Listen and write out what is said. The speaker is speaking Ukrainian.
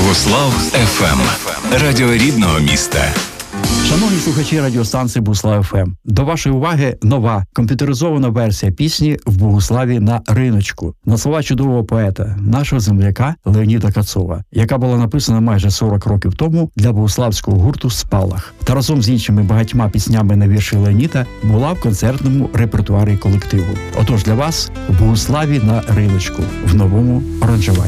Богуслав ФМ. Радіо рідного міста. Шановні слухачі радіостанції Богуслав ФМ, до вашої уваги нова комп'ютеризована версія пісні «В Богуславі на риночку» на слова чудового поета, нашого земляка Леоніда Кацова, яка була написана майже 40 років тому для богуславського гурту «Спалах». Та разом з іншими багатьма піснями на вірші Леоніда була в концертному репертуарі колективу. Отож для вас «В Богуславі на риночку» в новому аранжуванні.